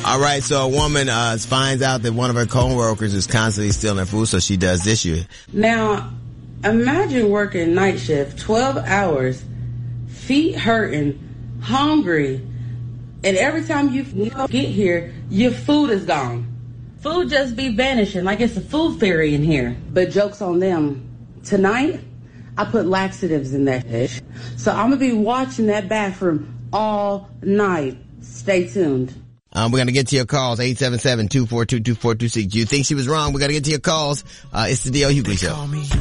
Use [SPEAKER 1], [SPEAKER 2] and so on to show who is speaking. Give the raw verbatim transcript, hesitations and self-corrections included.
[SPEAKER 1] All right, so a woman uh finds out that one of her co-workers is constantly stealing her food, so she does this year.
[SPEAKER 2] Now, imagine working night shift, twelve hours, feet hurting, hungry, and every time you get here, your food is gone. Food just be vanishing like it's a food fairy in here. But joke's on them. Tonight, I put laxatives in that dish. So I'm going to be watching that bathroom all night. Stay tuned.
[SPEAKER 1] Um, we're going to get to your calls, eight seven seven, two four two, two four two six. Do you think she was wrong? We're going to get to your calls. Uh, it's the D L Hughley Show.